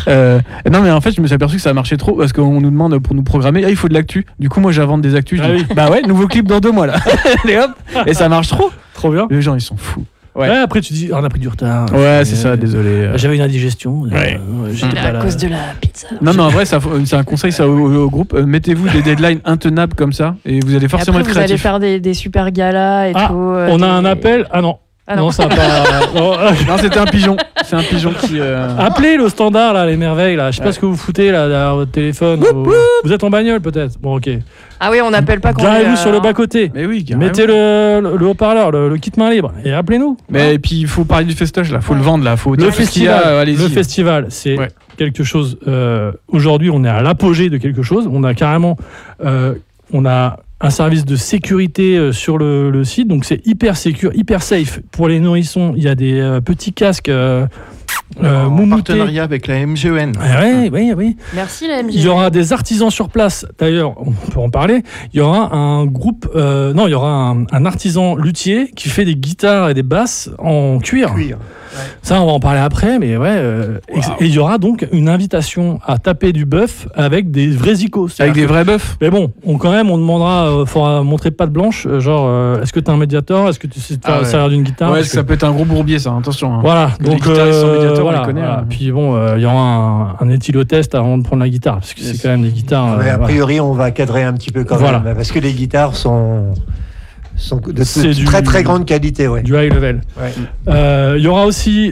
Non, mais en fait, je me suis aperçu que ça marchait trop parce qu'on nous demande pour nous programmer, il faut de l'actu. Du coup, moi, j'invente des actus. Je dis, bah ouais, nouveau clip dans 2 mois là. Et hop, et ça marche trop. Trop bien. Les gens, ils sont fous. Ouais, après tu dis on a pris du retard. Ouais, c'est ça, désolé. J'avais une indigestion. J'étais à cause de la pizza. Non, mais en vrai, c'est un conseil ça au groupe. Mettez-vous des deadlines intenables comme ça et vous allez forcément être créatif. Vous allez faire des super galas et tout. On a un appel. Ah non. Non, ça pas. Non, c'était un pigeon. C'est un pigeon qui. Appelez le standard là, les merveilles là. Je sais pas ce que vous foutez là derrière votre téléphone. Vous êtes en bagnole peut-être. Bon, ok. Ah oui, on n'appelle pas quand. Garez-vous sur le bas côté. Mais oui. Carrément. Mettez le haut-parleur, le kit main libre et appelez-nous. Mais et puis il faut parler du festoche là. Faut le vendre là. Faut le festival, c'est quelque chose. Aujourd'hui, on est à l'apogée de quelque chose. On a carrément, on a un service de sécurité sur le site, donc c'est hyper sécure, hyper safe. Pour les nourrissons, il y a des petits casques en partenariat avec la MGEN. Oui. Merci la MGEN. Il y aura des artisans sur place, d'ailleurs, on peut en parler. Il y aura un groupe, il y aura un artisan luthier qui fait des guitares et des basses en cuir. Ça, on va en parler après, mais ouais. Et il y aura donc une invitation à taper du bœuf avec des vrais icônes. Avec des vrais bœufs. Mais bon, on demandera, faudra montrer patte blanche, genre, est-ce que t'as un médiator, est-ce que tu sais te servir d'une guitare? Ouais, ça peut être un gros bourbier, ça, attention. Hein. Voilà, donc voilà. Puis bon, il y aura un éthylotest avant de prendre la guitare, parce que c'est quand même des guitares. Mais a priori, on va cadrer un petit peu quand même, parce que les guitares sont de très très grande qualité, du high level. Il y aura aussi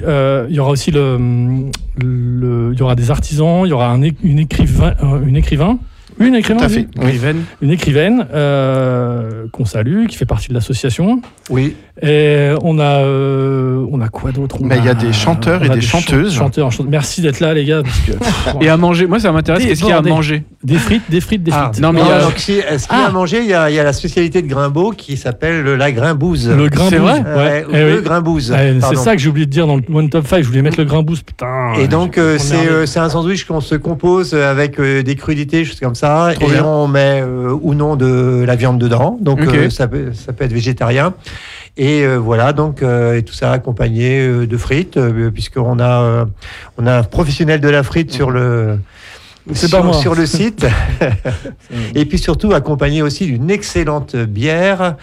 des artisans, il y aura une écrivain. Une écrivaine qu'on salue, qui fait partie de l'association. Oui. Et on a quoi d'autre? Il y a des chanteurs et des chanteuses. Merci d'être là, les gars. Parce que, et à manger, moi ça m'intéresse. Qu'est-ce qu'il y a à manger? Des frites. Non, mais ce qu'il y a à manger, il y a la spécialité de Grimbaud qui s'appelle la Grimbouze. Le Grimbouze. C'est vrai? Le Grimbouze. C'est ça que j'ai oublié de dire dans le One Top 5. Je voulais mettre le Grimbouze, putain. Et donc, c'est un sandwich qu'on se compose avec des crudités, choses comme ça. Trop et bien. on met ou non de la viande dedans. Donc, ça peut être végétarien. Et voilà, donc et tout ça accompagné de frites, puisqu'on a un professionnel de la frite sur le site. Et puis surtout accompagné aussi d'une excellente bière,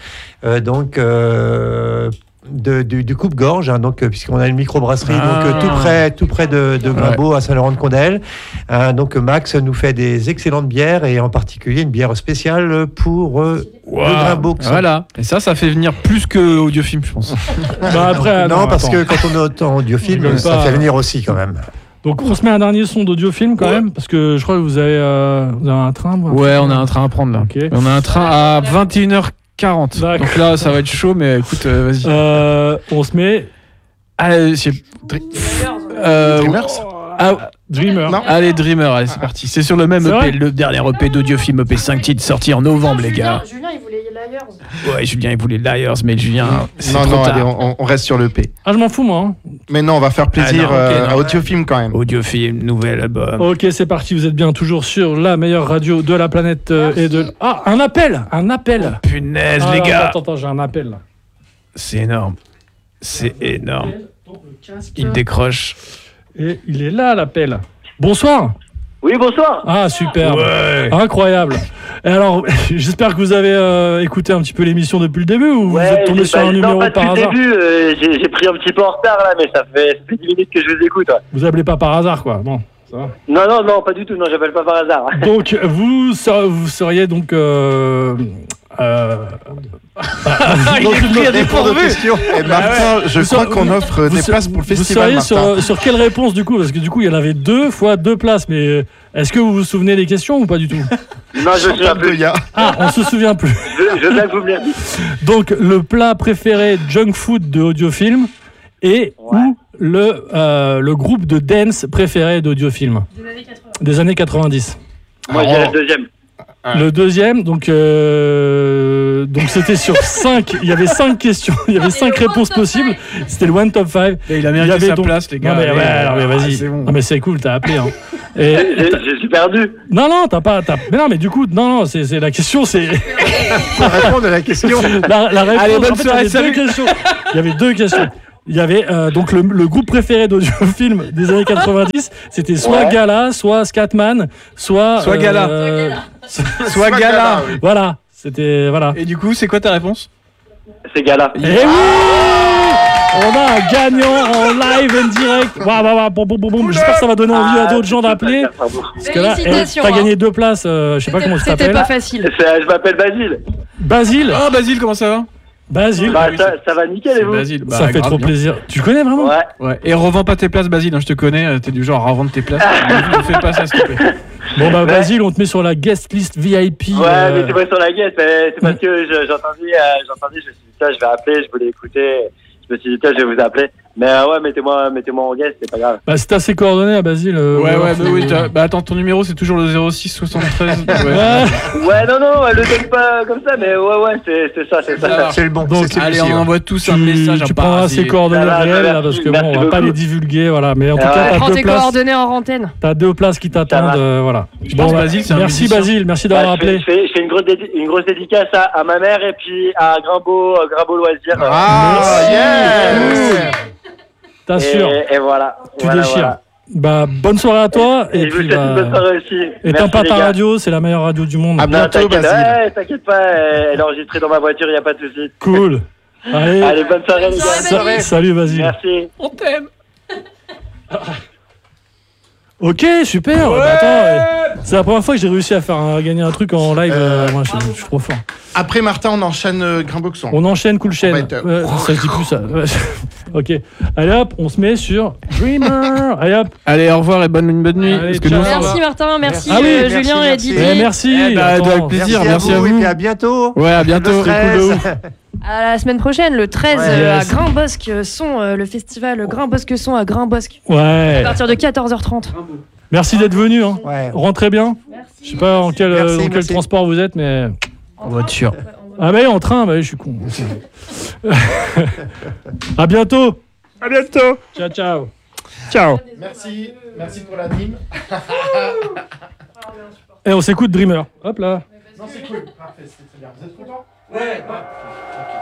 du coupe-gorge, hein, donc puisqu'on a une microbrasserie tout près de Grimbaud, à Saint-Laurent-de-Condel. Donc Max nous fait des excellentes bières, et en particulier une bière spéciale pour le Grimbaud. Voilà. Et ça fait venir plus que Audiofilm, je pense. Parce que quand on est autant Audiofilm, ça fait venir aussi quand même. Donc on se met un dernier son d'Audiofilm quand même, parce que je crois que vous avez un train. Ouais, on a un train à prendre là. Okay. On a un train à 21h40. Donc là, ça va être chaud, mais écoute, vas-y. On se met. Dreamer. Allez, Dreamer, allez, c'est parti. C'est sur le même EP, le dernier EP d'Audiofilm, EP 5 titres, sorti en novembre, les gars. Julien, il voulait Liars. Ouais, Julien, il voulait Liars, mais Julien, c'est trop tard. Allez, on reste sur l'EP. Ah, je m'en fous, moi. Hein. Mais non, on va faire plaisir à Audiofilm quand même. Audiofilm, nouvel album. Ok, c'est parti, vous êtes bien toujours sur la meilleure radio de la planète et de... Ah, un appel. Oh, punaise, les gars. Attends, j'ai un appel, là. C'est énorme. Il décroche. Et il est là, l'appel. Bonsoir. Oui, bonsoir. Ah, super. Ouais. Incroyable. Et alors, j'espère que vous avez écouté un petit peu l'émission depuis le début, ou vous êtes tombé sur un numéro par hasard? Depuis le début, j'ai pris un petit peu en retard là, mais ça fait 10 minutes que je vous écoute. Ouais. Vous appelez pas par hasard, quoi. Bon, ça va. Non, pas du tout. Non, j'appelle pas par hasard. Donc, vous seriez donc... Il est pris à dépourvu. Et Martin, je crois qu'on offre des places pour le festival. Vous seriez sur quelle réponse du coup? Parce que du coup, il y en avait 2 fois 2 places, mais est-ce que vous vous souvenez des questions ou pas du tout? Non, je me souviens plus. Ah, on se souvient plus. Je veux bien que vous me le dites. Donc, le plat préféré junk food de Audiofilm et ou le groupe de dance préféré d'Audiofilm des années 90. Moi, j'ai la deuxième. Le deuxième, donc c'était sur 5, il y avait 5 questions, il y avait 5 réponses possibles, c'était le One Top 5. Et il a mérité sa place, les gars. Non mais vas-y, c'est bon. Non mais c'est cool, t'as appelé. Hein. Je suis perdu. Non, mais non, mais du coup, non, c'est la question, c'est... Faut répondre à la question. La réponse, allez, bonne soirée, il y avait 2 questions. Il y avait donc le groupe préféré d'audiofilm des années 90, c'était soit Gala, soit Scatman, soit Gala. Soit Gala. Oui. Voilà, c'était voilà. Et du coup, c'est quoi ta réponse? C'est Gala. Et oui, on a un gagnant en live and direct. Waouh, j'espère que ça va donner envie à d'autres gens d'appeler. Parce que là, Félicitations, t'as hein. gagné 2 places. Je sais pas comment tu C'était t'appelles. pas facile. Je m'appelle Basile. Basile. Oh, Basile, comment ça va? Basile. Bah, ça va nickel et vous? Basile. Ça fait trop plaisir. Tu le connais vraiment? Ouais. Ouais. Et revends pas tes places, Basile, hein, je te connais, t'es du genre à revendre tes places. Ne fais pas ça, s'il te plaît. Bon bah Basile, on te met sur la guest list VIP. Ouais, mais c'est pas sur la guest, c'est parce que j'entendais, je me suis dit, ça, je vais appeler, je voulais écouter. Je me suis dit, tiens, je vais vous appeler. Mais ouais, mettez-moi en guest, c'est pas grave. Bah, si t'as ses coordonnées à Basile. Ouais, bah oui, bah attends, ton numéro c'est toujours le 06 73. Ouais, non, elle le donne pas comme ça, mais ouais, c'est ça. C'est le bon. Donc, c'est allez, celui-ci, on ouais. envoie tous un message. Tu prendras ses coordonnées réelles là, parce que bon, on va pas les divulguer, voilà. Mais en tout cas, Prends t'as tes 2 places. coordonnées en antenne. T'as 2 places qui t'attendent, voilà. pense Basile, c'est un merci musicien. Basile, merci d'avoir appelé. Je fais une grosse dédicace à ma mère et puis à Grimbaud Loisirs. Ah, yes. T'assures. Et voilà. Tu déchires. Bah, bonne soirée à toi. Et je vous souhaite une bonne soirée aussi. Éteins pas Merci, ta les gars. radio, c'est la meilleure radio du monde. À bientôt, Basile. Ouais, t'inquiète pas, elle est enregistrée dans ma voiture, y a pas de souci. Cool. Allez, bonne soirée les gars. Salut Basile. Merci. On t'aime. Ok, super. Bah, attends, c'est la première fois que j'ai réussi à faire gagner un truc en live. Moi, je suis trop fort. Après Martin, on enchaîne Grimboxon. On enchaîne cool chaîne. On va être- Ça je dis plus ça. Ok. Allez hop, on se met sur Dreamer. Allez hop. Allez, au revoir et bonne nuit. Allez, Parce que ciao. nous, Merci Martin, merci Ah oui, Julien et merci. Didier. Merci. Eh bah, Attends. avec plaisir. Merci à vous. Et puis à bientôt. Ouais, à bientôt. Le stress. À la semaine prochaine, le 13 Ouais. à Grimbosque Son, le festival Grimbosque Son à Grimbosque. À Ouais. partir de 14h30. Merci d'être venu. Hein. Ouais. Rentrez bien. Je sais pas dans quel Merci. transport vous êtes, mais. En voiture. Ah bah en train, bah je suis con. À bientôt. À bientôt. Ciao, ciao. Ciao. Merci pour l'anime. Et on s'écoute Dreamer. Hop là. Non, c'est cool. Parfait, c'était très bien. Vous êtes contents? Ouais.